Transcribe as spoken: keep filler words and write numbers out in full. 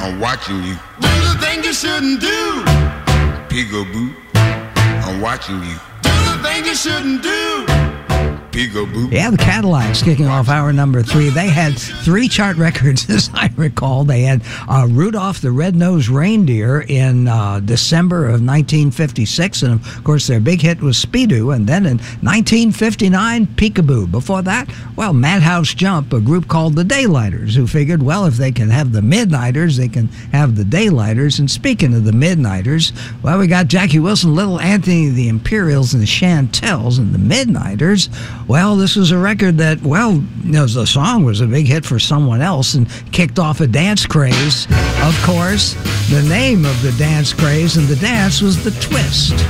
I'm watching you. Do the thing you shouldn't do. Peekaboo. I'm watching you. Do the thing you shouldn't do. Peekaboo. Yeah, the Cadillacs kicking off hour number three. They had three chart records, as I recall. They had uh, Rudolph the Red-Nosed Reindeer in uh, December of nineteen fifty-six. And, of course, their big hit was Speedoo. And then in nineteen fifty-nine, Peekaboo. Before that, well, Madhouse Jump, a group called the Daylighters, who figured, well, if they can have the Midnighters, they can have the Daylighters. And speaking of the Midnighters, well, we got Jackie Wilson, Little Anthony, the Imperials, and the Chantels, and the Midnighters. Well, this was a record that, well, you know, the song was a big hit for someone else and kicked off a dance craze. Of course, the name of the dance craze and the dance was the twist.